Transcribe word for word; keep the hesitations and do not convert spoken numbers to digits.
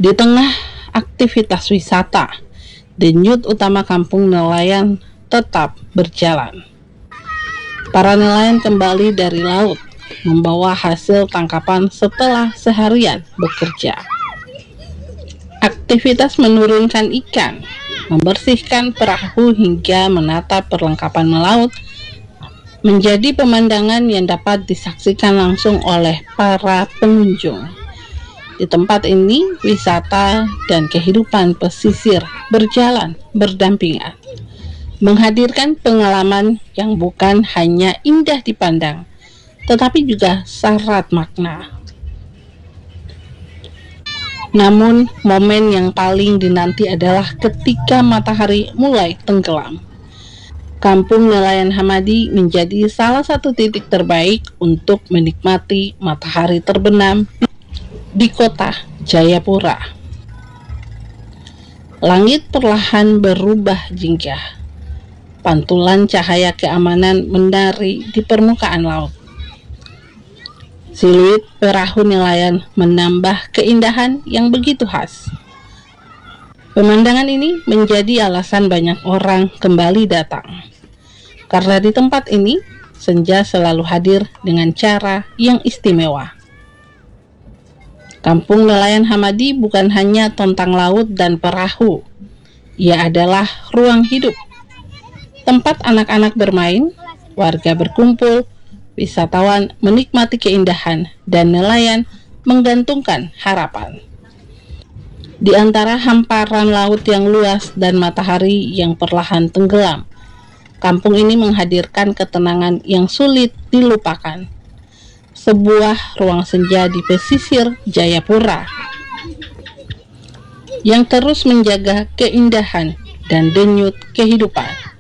Di tengah aktivitas wisata, denyut utama kampung nelayan tetap berjalan. Para nelayan kembali dari laut, membawa hasil tangkapan setelah seharian bekerja. Aktivitas menurunkan ikan, membersihkan perahu hingga menata perlengkapan melaut menjadi pemandangan yang dapat disaksikan langsung oleh para pengunjung. Di tempat ini, wisata dan kehidupan pesisir berjalan berdampingan, menghadirkan pengalaman yang bukan hanya indah dipandang, tetapi juga syarat makna. Namun, momen yang paling dinanti adalah ketika matahari mulai tenggelam. Kampung Nelayan Hamadi menjadi salah satu titik terbaik untuk menikmati matahari terbenam di kota Jayapura. Langit perlahan berubah jingga. Pantulan cahaya keamanan menari di permukaan laut. Siluet perahu nelayan menambah keindahan yang begitu khas. Pemandangan ini menjadi alasan banyak orang kembali datang. Karena di tempat ini, senja selalu hadir dengan cara yang istimewa. Kampung Nelayan Hamadi bukan hanya tentang laut dan perahu. Ia adalah ruang hidup. Tempat anak-anak bermain, warga berkumpul, wisatawan menikmati keindahan, dan nelayan menggantungkan harapan. Di antara hamparan laut yang luas dan matahari yang perlahan tenggelam, kampung ini menghadirkan ketenangan yang sulit dilupakan. Sebuah ruang senja di pesisir Jayapura yang terus menjaga keindahan dan denyut kehidupan.